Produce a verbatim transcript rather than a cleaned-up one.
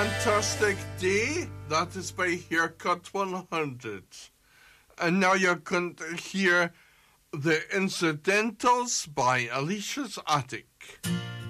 Fantastic Day, that is by Haircut one hundred. And now you're going to hear The Incidentals by Alicia's Attic.